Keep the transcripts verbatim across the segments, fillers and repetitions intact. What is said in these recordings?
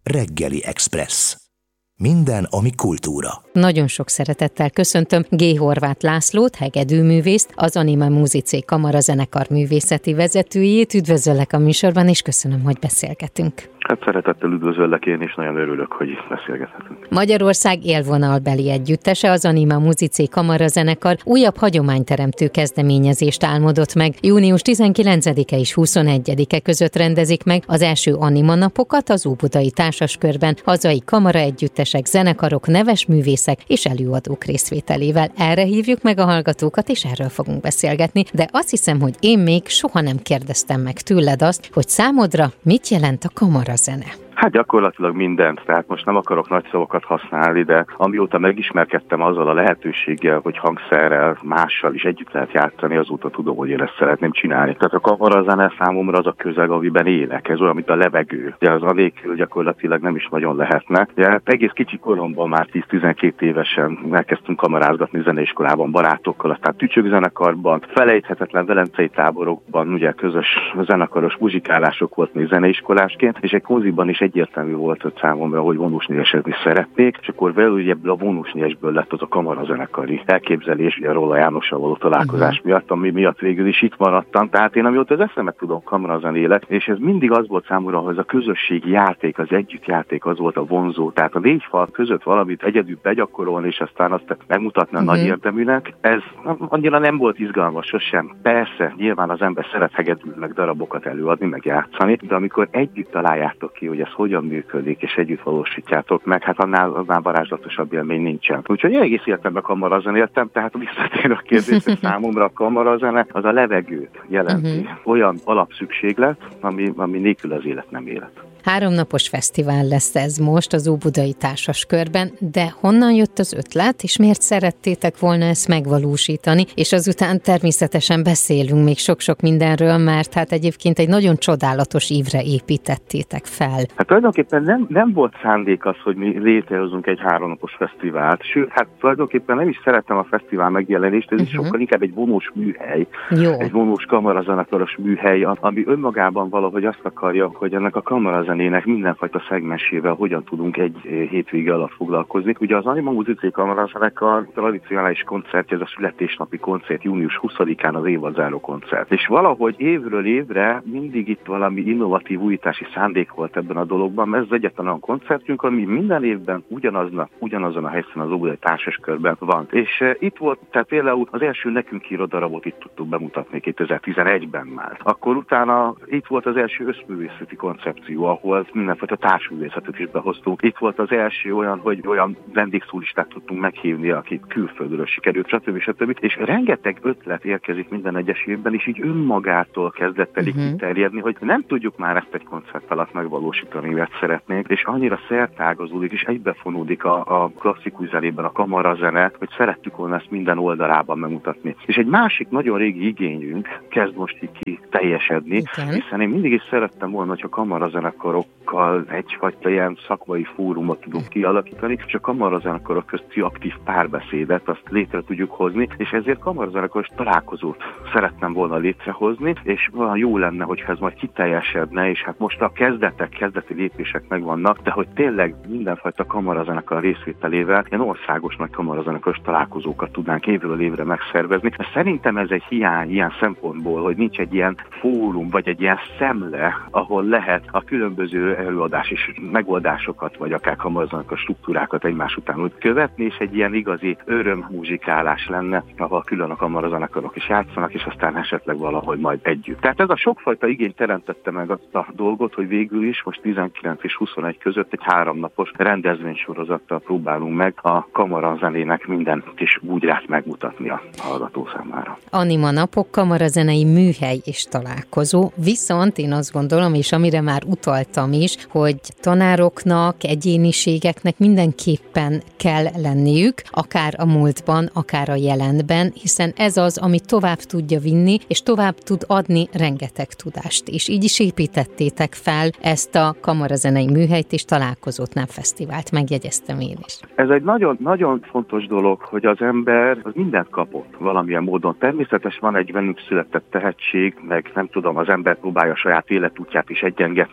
Reggeli Express. Minden, ami kultúra. Nagyon sok szeretettel köszöntöm G. Horváth Lászlót, hegedűművészt, az Anima Musicae kamarazenekar művészeti vezetőjét. Üdvözöllek a műsorban, és köszönöm, hogy beszélgetünk. Hát szeretettel üdvözöllek én, és nagyon örülök, hogy beszélgethetünk. Magyarország élvonalbeli együttese, az Anima Musicae kamarazenekar újabb hagyományteremtő kezdeményezést álmodott meg. június tizenkilencedike és huszonegyedike között rendezik meg az első Anima napokat az Óbudai Társaskörben, hazai kamaraegyüttesek, zenekarok, neves művészek és előadók részvételével. Erre hívjuk meg a hallgatókat, és erről fogunk beszélgetni, de azt hiszem, hogy én még soha nem kérdeztem meg tőled azt, hogy számodra mit jelent a kamarazene. Hát gyakorlatilag mindent, tehát most nem akarok nagy szavakat használni, de amióta megismerkedtem azzal a lehetőséggel, hogy hangszerrel, mással is együtt lehet játszani, azóta tudom, hogy én ezt szeretném csinálni. Tehát a kamarazene számomra az a közeg, amiben élek, ez olyan, mint a levegő. Ugye az anélkül gyakorlatilag nem is nagyon lehetne. Ugye, hát egész kicsi koromban, már tíz-tizenkét évesen elkezdtünk kamarázgatni zeneiskolában, barátokkal, aztán tücsökzenekarban, felejthetetlen velencei táborokban, ugye közös zenekaros muzsikálások volt még zeneiskolásként, és egy konziban is egyértelmű volt hogy számomra, hogy vonósnyesezni szeretnék, és akkor belül ugye ebből a vonósnyesből lett az a kamarazenekari elképzelés, ugye Róla Jánossal való találkozás uh-huh. miatt, ami miatt végül is itt maradtam. Tehát én amióta az eszemet tudom, kamarazenélek, és ez mindig az volt számomra, hogy ez a közösségi játék, az együttjáték az volt a vonzó. Tehát a négy fal között valamit egyedül begyakorolni, és aztán azt megmutatni a uh-huh. nagy érdeműnek, ez annyira nem volt izgalmas sosem. Persze, nyilván az ember szeret hegedül, meg darabokat előadni, meg játszani, de amikor együtt találjátok ki, hogy ez hogyan működik, és együtt valósítjátok meg, hát annál, annál varázslatosabb élmény nincsen. Úgyhogy én egész életemben kamarazenéltem, tehát visszatér a kérdés, hogy számomra a kamarazene az a levegőt jelenti. Uh-huh. Olyan alapszükséglet, ami, ami nélkül az élet nem élet. Háromnapos fesztivál lesz ez most az Óbudai Társaskörben, de honnan jött az ötlet, és miért szerettétek volna ezt megvalósítani? És azután természetesen beszélünk még sok-sok mindenről, mert hát egyébként egy nagyon csodálatos ívre építettétek fel. Hát tulajdonképpen nem, nem volt szándék az, hogy mi létrehozunk egy háromnapos fesztivált, sőt, hát tulajdonképpen nem is szerettem a fesztivál megjelenést, ez uh-huh. is sokkal inkább egy vonós műhely, Jó. egy vonós kamarazenekaros műhely, ami önmagában valahogy azt akarja, hogy ennek a kamarazen zenének mindenfajta szegmensével hogyan tudunk egy hétvége alatt foglalkozni. Ugye az Anima Musicae kamarazenekar tradicionális koncertje, ez a születésnapi koncert június huszadikán az évadzáró koncert. És valahogy évről évre mindig itt valami innovatív újítási szándék volt ebben a dologban, mert ez egyetlen olyan koncertünk, ami minden évben ugyanaznak, ugyanazon a helyszínen az Óbudai Társaskörben van. És e, itt volt, tehát például az első nekünk írott darabot itt tudtuk bemutatni kétezer-tizenegyben már. Akkor utána itt volt az első összművészeti koncepció, ahol mindenfajta társművészetet is behoztunk. Itt volt az első olyan, hogy olyan vendégszólistát tudtunk meghívni, akik külföldről sikerült, stb. stb. És rengeteg ötlet érkezik minden egyes évben, és így önmagától kezdett el uh-huh. kiterjedni, hogy nem tudjuk már ezt egy koncert alatt megvalósítani, mert szeretnénk, és annyira szertágazódik, és egybefonódik a, a klasszikus zenében a kamarazene, hogy szerettük volna ezt minden oldalában megmutatni. És egy másik nagyon régi igényünk kezd most így ki teljesedni, okay. hiszen én mindig is szerettem volna, hogy a kamarazenekarok egyfajta ilyen szakmai fórumot tudunk kialakítani, és a kamarazenekarok közti aktív párbeszédet azt létre tudjuk hozni, és ezért kamarazenekaros találkozót szerettem volna létrehozni, és olyan jó lenne, hogyha ez majd kiteljesedne, és hát most a kezdetek, kezdeti lépések megvannak, de hogy tényleg mindenfajta kamarazenekar részvételével ilyen országos nagy kamarazenekaros találkozókat tudnánk évről évre megszervezni. Szerintem ez egy hiány ilyen szempontból, hogy nincs egy ilyen fórum, vagy egy ilyen szemle, ahol lehet a különböző előadás és megoldásokat, vagy akár kamarazenekar struktúrákat egymás után úgy követni, és egy ilyen igazi örömmuzsikálás lenne, ahol külön a kamarazenekarok is játszanak, és aztán esetleg valahogy majd együtt. Tehát ez a sokfajta igény teremtette meg azt a dolgot, hogy végül is most tizenkilenc és huszonegy között egy háromnapos rendezvénysorozattal próbálunk meg a kamarazenének minden kis búgyrát megmutatni a hallgató számára. Anima napok, kamarazenei műhely és találkozó, viszont én azt gondolom, és amire már utaltam is, hogy tanároknak, egyéniségeknek mindenképpen kell lenniük, akár a múltban, akár a jelenben, hiszen ez az, ami tovább tudja vinni, és tovább tud adni rengeteg tudást. És így is építettétek fel ezt a kamarazenei műhelyt és találkozót, nem fesztivált, megjegyeztem én is. Ez egy nagyon, nagyon fontos dolog, hogy az ember az mindent kapott valamilyen módon. Természetesen van egy bennünk született tehetség, meg nem tudom, az ember próbálja a saját életútját is egyengetni, meg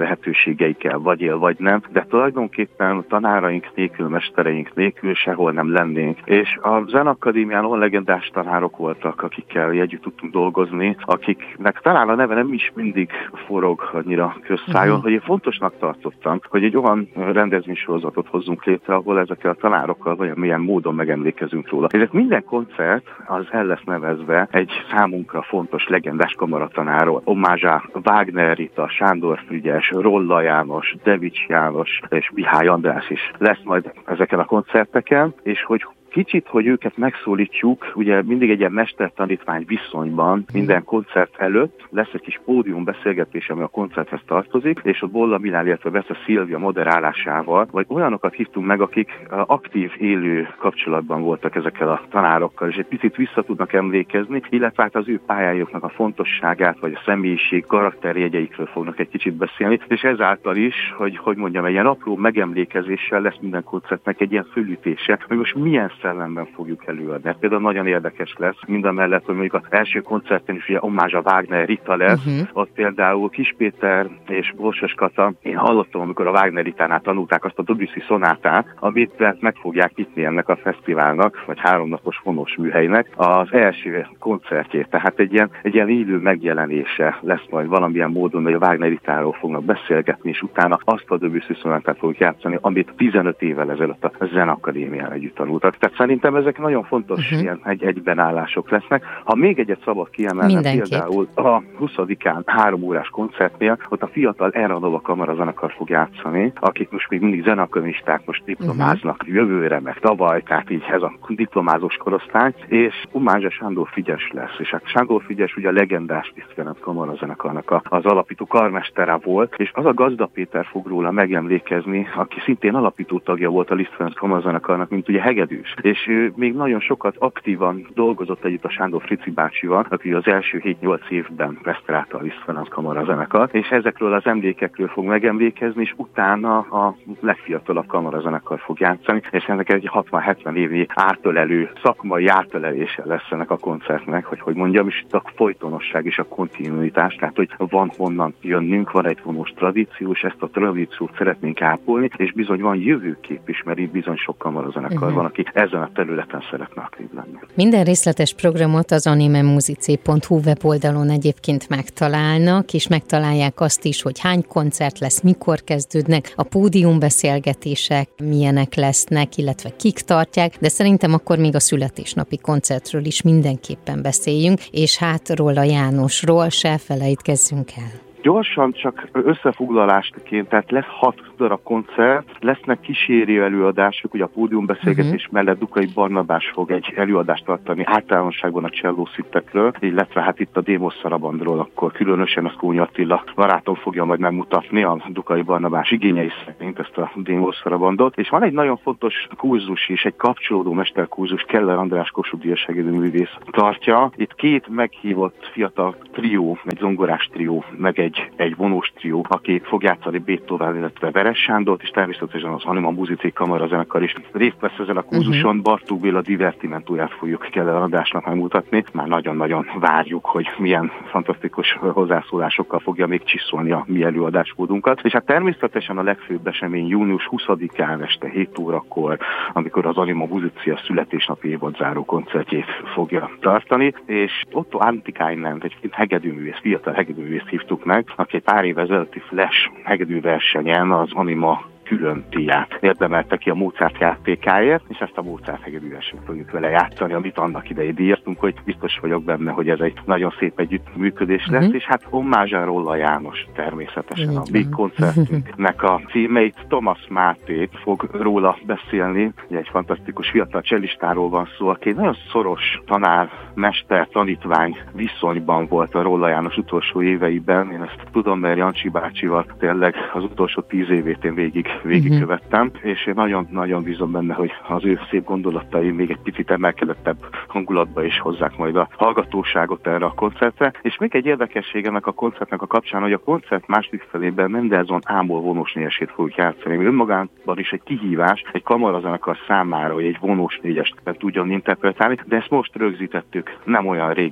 lehetőségeikkel vagy él, vagy nem, de tulajdonképpen tanáraink nélkül, mestereink nélkül sehol nem lennénk. És a Zenakadémián olyan legendás tanárok voltak, akikkel együtt tudtunk dolgozni, akiknek talán a neve nem is mindig forog annyira közszájon, uh-huh. hogy én fontosnak tartottam, hogy egy olyan rendezvénysorozatot hozzunk létre, ahol ezekkel a tanárokkal vagy milyen módon megemlékezünk róla. Ezek minden koncert az el lesz nevezve egy számunkra fontos legendás kamaratanárról. Omázsá Wagner Rita, Sándor Frigyes, Rolla János, Devics János és Mihály András is lesz majd ezeken a koncerteken, és hogy kicsit, hogy őket megszólítsuk, ugye mindig egy ilyen mester-tanítvány viszonyban minden koncert előtt lesz egy kis pódium beszélgetés, ami a koncerthez tartozik, és ott Bolla Milán, illetve Vesz a Szilvia moderálásával, vagy olyanokat hívtunk meg, akik aktív, élő kapcsolatban voltak ezekkel a tanárokkal, és egy picit vissza tudnak emlékezni, illetve hát az ő pályájuknak a fontosságát, vagy a személyiség, karakterjegyeikről fognak egy kicsit beszélni, és ezáltal is, hogy, hogy mondjam, egy ilyen apró megemlékezéssel lesz minden koncertnek egy ilyen fölütése, hogy most milyen szellemben fogjuk előadni. Például nagyon érdekes lesz, mindamellett, hogy mondjuk az első koncerten is ugye Omázsa Wagner Rita lesz, uh-huh. ott például Kis Péter és Borsos Kata, én hallottam, amikor a Wagner Ritánál tanulták azt a Debussy szonátát, amit meg fogják nyitni ennek a fesztiválnak, vagy háromnapos vonós műhelynek az első koncertjét. Tehát egy ilyen, egy ilyen élő megjelenése lesz majd valamilyen módon, hogy a Wagner Ritáról fognak beszélgetni, és utána azt a Debussy szonátát fogjuk játszani, amit tizenöt évvel ezelőtt a Zenakadémián együtt tanultak. Tehát szerintem ezek nagyon fontos uh-huh. ilyen egy egybenállások lesznek. Ha még egyet szabad kiemelnem, például a huszadikán három órás koncertnél, ott a fiatal Erranova kamarazenekar fog játszani, akik most még mindig zenakanisták, most diplomáznak uh-huh. jövőre, meg tavaly, tehát így ez a diplomázós korosztály, és Omázsa Sándor Frigyes lesz. És hát Sándor Frigyes ugye a legendás Liszt Ferenc kamarazenekarnak az alapító karmestere volt, és az a Gazda Péter fog róla megemlékezni, aki szintén alapító tagja volt a Liszt Ferenc kamarazenekarnak, mint ugye hegedűs. És ő még nagyon sokat aktívan dolgozott együtt a Sándor Frici bácsival, aki az első hét-nyolc évben resztrálta a Liszt Ferenc kamarazenekar, és ezekről az emlékekről fog megemlékezni, és utána a legfiatalabb kamarazenekar fog játszani, és ennek egy hatvan-hetven évi átölelő, szakmai átölelése lesz ennek a koncertnek, hogy hogy mondjam, és itt a folytonosság és a kontinuitás, tehát hogy van honnan jönnünk, van egy vonós tradíció, és ezt a tradíciót szeretnénk ápolni, és bizony van jövőkép is, mert itt bizony sok kamarazenekar uh-huh. van, aki ezen a területen szeretne aktív lenni. Minden részletes programot az animemuzice pont hu weboldalon egyébként megtalálnak, és megtalálják azt is, hogy hány koncert lesz, mikor kezdődnek, a pódiumbeszélgetések milyenek lesznek, illetve kik tartják, de szerintem akkor még a születésnapi koncertről is mindenképpen beszéljünk, és hát Rolla Jánosról se felejtkezzünk el. Gyorsan csak összefoglalásként, tehát lesz hat darab koncert, lesznek kísérő előadások, ugye a pódiumbeszélgetés uh-huh. mellett Dukai Barnabás fog egy előadást tartani általánosságban a csellószittekről, illetve hát itt a Démos Szarabandról, akkor különösen a Szkónyi Attila barátom fogja majd megmutatni a Dukai Barnabás igényei szerint ezt a Démos Szarabandot. És van egy nagyon fontos kurzus is, egy kapcsolódó mesterkurzus, Keller András Kossuth Díjas hegedűművész tartja. Itt két meghívott fiatal trió, egy zongorás trió, meg egy egy vonós trió, aki fog játszani Beethoven, illetve Veres Sándort, és természetesen az Animemuzice kamarazenekar is részt vesz ezen a kurzuson. Uh-huh. Bartók Béla divertimentóját fogjuk Keller Andrásnak megmutatni. Már nagyon-nagyon várjuk, hogy milyen fantasztikus hozzászólásokkal fogja még csiszolni a mi előadásmódunkat. És hát természetesen a legfőbb esemény június huszadikán este hét órakor, amikor az Animemuzice a születésnapi évadzáró koncertjét fogja tartani, és Otto Antikainen, egy hegedűművész, fiatal hegedűművész hívtuk meg, aki egy pár év ezelőtti Flash hegedűversenyen az Anima külön díját érdemelte ki a Mozart játékáért, és ezt a Mozart hegedűversenyt fogjuk vele játszani, amit annak idején díjaztunk, hogy biztos vagyok benne, hogy ez egy nagyon szép együttműködés lesz, uh-huh. és hát Omázsa Rolla János természetesen uh-huh. a Big koncertünknek a címeit. Thomas Máté fog róla beszélni, ugye egy fantasztikus fiatal csellistáról van szó, aki nagyon szoros tanár, mester, tanítvány viszonyban volt a Rolla János utolsó éveiben. Én ezt tudom, mert Jancsi bácsival tényleg az utolsó tíz évét én végig végigkövettem, uh-huh. és én nagyon-nagyon bízom benne, hogy az ő szép gondolatai még egy picit emelkedettebb hangulatba is hozzák majd a hallgatóságot erre a koncertre. És még egy érdekesség ennek a koncertnek a kapcsán, hogy a koncert második felében Mendelssohn Ámol vonós négyesét fogjuk játszani. Önmagában is egy kihívás egy kamarazenekar számára, hogy egy vonós négyest tudjon interpretálni, de ezt most rögzítettük nem olyan régen,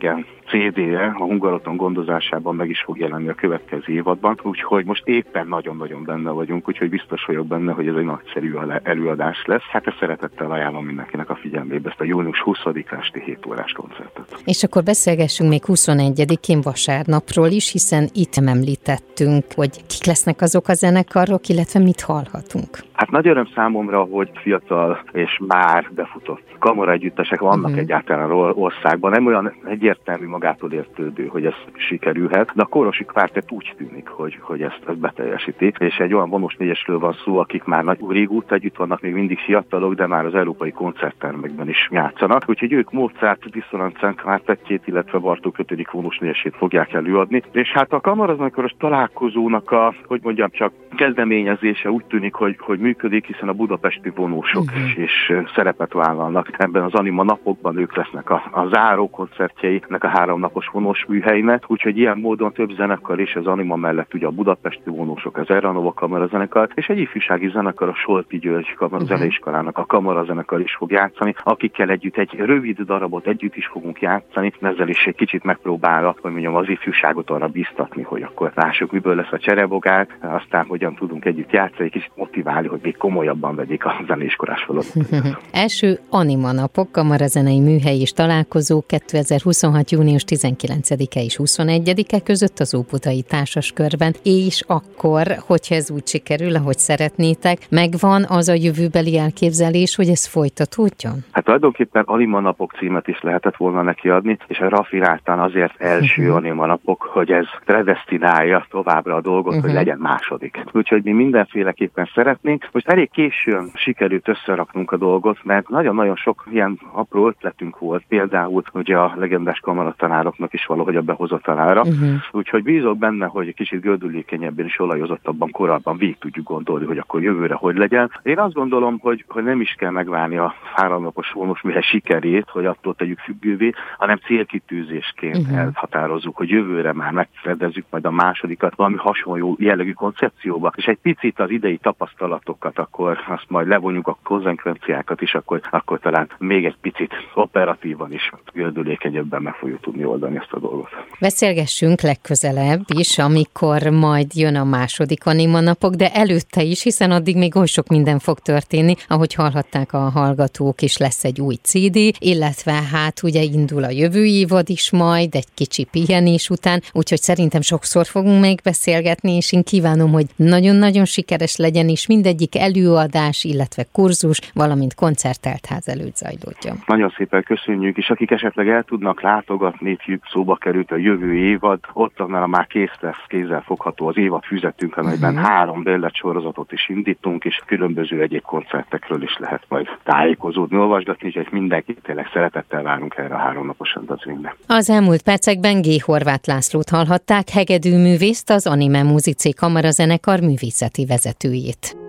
cé dé-je a Hungaroton gondozásában meg is fog jelenni a következő évadban, úgyhogy most éppen nagyon-nagyon benne vagyunk, úgyhogy biztos vagyok benne, hogy ez egy nagyszerű előadás lesz. Hát ezt szeretettel ajánlom mindenkinek a figyelmébe, ezt a június huszadika esti hét órás koncertet. És akkor beszélgessünk még huszonegyedikén vasárnapról is, hiszen itt nem említettünk, hogy kik lesznek azok a zenekarok, illetve mit hallhatunk. Hát nagy öröm számomra, hogy fiatal és már befutott kamaraegyüttesek vannak uh-huh. egyáltalán országban. Nem olyan egyértelmű, magától értődő, hogy ez sikerülhet, de a Kórosi Kvártett úgy tűnik, hogy, hogy ezt, ezt beteljesíti. És egy olyan vonós négyesről van szó, akik már nagy régóta együtt vannak, még mindig fiatalok, de már az európai koncerttermekben is játszanak. Úgyhogy ők Mozart Diszonancen kvártettjét, illetve Bartók ötödik vonós négyesét fogják előadni. És hát a kamarazenekaros találkozónak a, hogy mondjam, csak kezdeményezése úgy tűnik, hogy, hogy működik, hiszen a budapesti vonósok uh-huh. is szerepet vállalnak. Ebben az Anima napokban ők lesznek a, a záró koncertjeinek a háromnapos vonós műhelynek, úgyhogy ilyen módon több zenekar és az Anima mellett ugye a budapesti vonósok, az Erranova kamarazenekar, és egy ifjúsági zenekar, a Solti György kamarazeneiskolának a kamarazenekar is fog játszani, akikkel együtt egy rövid darabot együtt is fogunk játszani, ezzel is egy kicsit megpróbálva, hogy mondjam, az ifjúságot arra biztatni, hogy akkor lássuk, miből lesz a cserebogár, aztán hogyan tudunk együtt játszani, egy kicsit motiválni, hogy még komolyabban vegyék a zeneiskolás feladatot. Első Anima napok, kamarazenei műhely és találkozó kétezer-huszonhat. június tizenkilencedike és huszonegyedike között az Óbudai Társaskörben, és akkor, hogyha ez úgy sikerül, ahogy szeretnétek, megvan az a jövőbeli elképzelés, hogy ez folytatódjon? Hát tulajdonképpen Anima napok címet is lehetett volna neki adni, és rafináltan azért első uh-huh. Anima napok, hogy ez predesztinálja továbbra a dolgot, uh-huh. hogy legyen második. Úgyhogy mi mindenféleképpen szeretnénk. Most elég későn sikerült összeraknunk a dolgot, mert nagyon-nagyon sok ilyen apró ötletünk volt, például ugye a legendás kamaratanároknak is valahogy a behozatalára. Uh-huh. Úgyhogy bízok benne, hogy egy kicsit gördülékenyebben és olajozottabban korábban végig tudjuk gondolni, hogy akkor jövőre hogy legyen. Én azt gondolom, hogy, hogy nem is kell megvárni a háromnapos vonós műhely sikerét, hogy attól tegyük függővé, hanem célkitűzésként uh-huh. elhatározzuk, hogy jövőre már megszervezzük majd a másodikat valami hasonló jellegű koncepcióba, és egy picit az idei tapasztalatokat, akkor azt majd levonjuk a konzekvenciákat is, akkor, akkor talán még egy picit operatívan is gördülékenyebben meg fogjuk tudni oldani ezt a dolgot. Beszélgessünk legközelebb is, amikor majd jön a második Anima napok, de előtte is, hiszen addig még oly sok minden fog történni, ahogy hallhatták a hallgatók is, lesz egy új cé dé, illetve hát ugye indul a jövő évad is majd, egy kicsi pihenés után, úgyhogy szerintem sokszor fogunk még beszélgetni, és én kívánom, hogy nagyon-nagyon sikeres legyen, és mindegyik előadás, illetve kurzus, valamint koncertteltház előtt zajlódjon. Nagyon szépen köszönjük, és akik esetleg el tudnak látogatni, szóba került a jövő évad, ott annál már kész lesz, kézzel fogható az évad füzetünk, amelyben uh-huh. három bérlet sorozatot is indítunk, és különböző egyéb koncertekről is lehet majd tájékozódni, olvasgatni, és mindenkit tényleg szeretettel várunk erre a háromnapos rendezvényre. Az elmúlt percekben G. Horváth Lászlót hallhatták, hegedűművészt, az Anima Musicé kamarazenekar művészeti vezetőjét.